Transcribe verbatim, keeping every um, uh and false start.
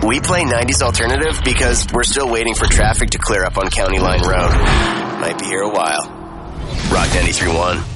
We play nineties Alternative because we're still waiting for traffic to clear up on County Line Road. Might be here a while. Rock ninety-three point one.